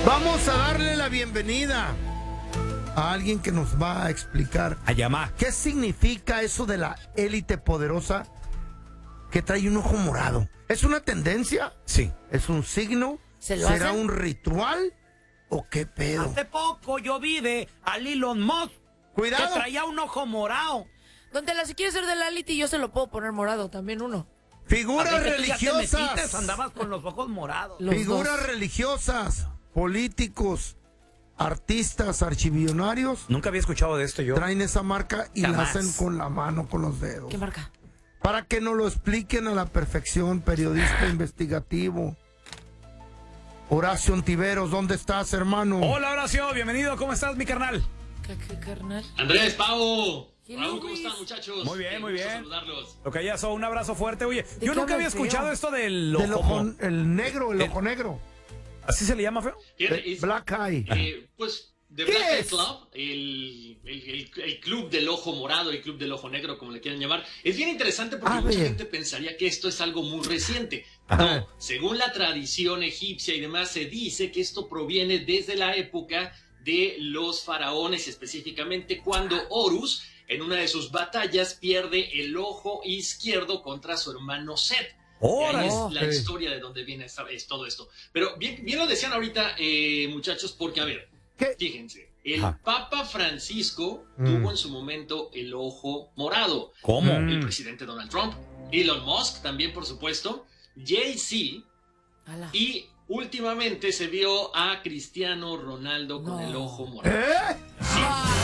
Vamos a darle la bienvenida a alguien que nos va a explicar qué significa eso de la élite poderosa que trae un ojo morado. ¿Es una tendencia? Sí. ¿Es un signo? ¿Será un ritual? ¿O qué pedo? Hace poco yo vi a Elon Musk que traía un ojo morado. Don Tela, si quieres ser de la élite, yo se lo puedo poner morado también uno. Figuras religiosas. Andabas con los ojos morados. Figuras religiosas, políticos, artistas, archivillonarios. Nunca había escuchado de esto yo. Traen esa marca y la hacen con la mano, con los dedos. ¿Qué marca? Para que nos lo expliquen a la perfección, periodista investigativo. Horacio Ontiveros, ¿dónde estás, hermano? Hola, Horacio, bienvenido. ¿Cómo estás, mi carnal? ¿Qué carnal? Andrés, Pau. Raúl, ¿cómo están, muchachos? Muy bien, muy bien. Saludarlos. Lo que ya son, un abrazo fuerte. Oye, yo nunca había escuchado esto del ojo. El ojo negro. ¿Así se le llama, feo? Black Eye. Pues, The Black Eye Club, el club del ojo morado, el club del ojo negro, como le quieran llamar, es bien interesante porque mucha gente pensaría que esto es algo muy reciente. No, según la tradición egipcia y demás, se dice que esto proviene desde la época de los faraones, específicamente cuando Horus, en una de sus batallas, pierde el ojo izquierdo contra su hermano Set. Y ahí es la historia de donde viene es todo esto. Pero bien lo decían ahorita, muchachos, porque, a ver, fíjense, el Papa Francisco tuvo en su momento el ojo morado. ¿Cómo? El presidente Donald Trump, Elon Musk también, por supuesto, Jay-Z, y últimamente se vio a Cristiano Ronaldo con el ojo morado. ¿Eh? Sí.